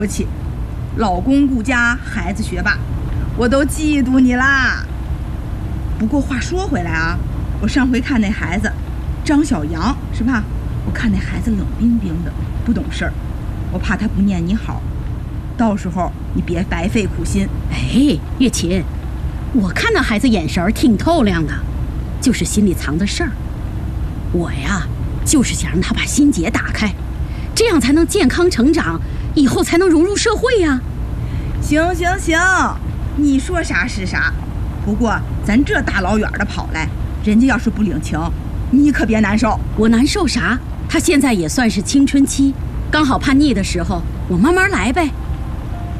不起，老公顾家，孩子学霸，我都嫉妒你啦。不过话说回来啊，我上回看那孩子张小阳是吧？我看那孩子冷冰冰的，不懂事儿，我怕他不念你好，到时候你别白费苦心。 哎，月琴，我看那孩子眼神挺透亮的，就是心里藏着事儿。我呀，就是想让他把心结打开，这样才能健康成长，以后才能融入社会呀。 行行行，你说啥是啥。不过咱这大老远的跑来，人家要是不领情，你可别难受。 我难受啥？他现在也算是青春期，刚好叛逆的时候，我慢慢来呗。